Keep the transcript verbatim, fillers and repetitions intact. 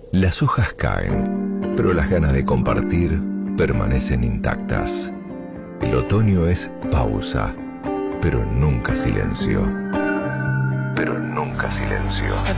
Las hojas caen, pero las ganas de compartir permanecen intactas. El otoño es pausa, pero nunca silencio. Pero nunca silencio.